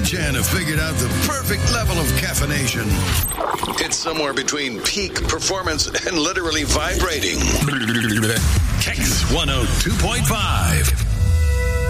Chan have figured out the perfect level of caffeination. It's somewhere between peak performance and literally vibrating. Kicks 102.5.